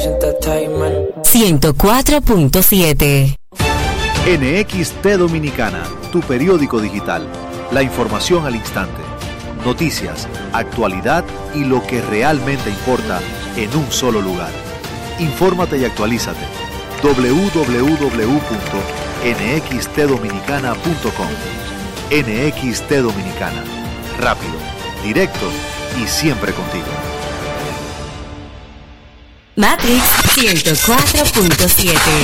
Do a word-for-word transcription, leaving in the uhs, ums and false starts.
ciento cuatro punto siete. N X T Dominicana, tu periódico digital. La información al instante. Noticias, actualidad y lo que realmente importa en un solo lugar. Infórmate y actualízate. doble u doble u doble u punto ene equis te dominicana punto com. N X T Dominicana. Rápido, directo y siempre contigo. Matrix ciento cuatro punto siete.